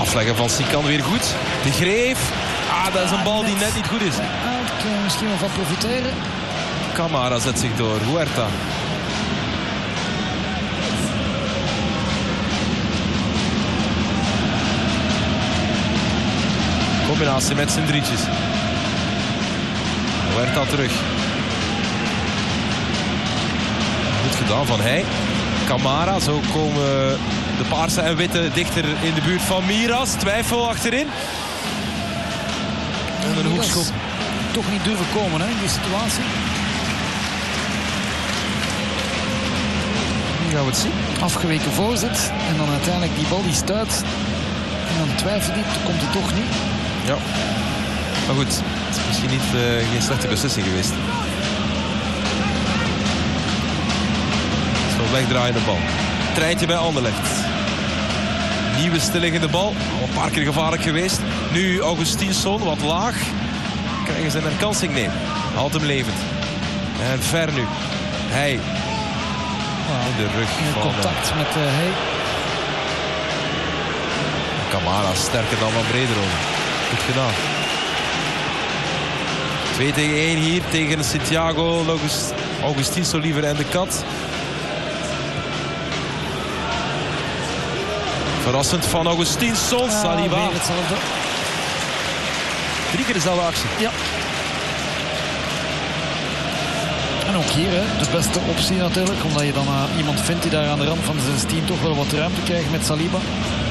Afleggen van Sikan weer goed. De Greef. Dat is een bal die net niet goed is. Daar kunnen we misschien wel van profiteren. Camara zet zich door. Huerta. Combinatie met zijn drietjes. Huerta terug. Goed gedaan van hij. Camara, zo komen de paarse en witte dichter in de buurt van Miras. Twijfel achterin. En een hoekschop. Toch niet durven komen hè, in die situatie. Nu gaan we het zien. Afgeweken voorzet. En dan uiteindelijk die bal die stuit. En dan twijfelt hij, dan komt hij toch niet. Ja. Maar goed, het is misschien niet, geen slechte beslissing geweest. Zo wegdraaiende bal. Treintje bij Anderlecht. Nieuwe stilliggende bal. Al een paar keer gevaarlijk geweest. Nu Augustinsson, wat laag. Krijgen ze een herkansing? Nee. Houdt hem levend. En ver nu. Hij. In de rug in van contact met hij. Camara sterker dan Van Brederode. Goed gedaan. 2 tegen 1 hier tegen Santiago. Augustinsson liever en de kat. Verrassend van Augustinsson. Saliba. 3 keer dezelfde actie. Ja. En ook hier hè, de beste optie natuurlijk. Omdat je dan iemand vindt die daar aan de rand van de 16 toch wel wat ruimte krijgt met Saliba.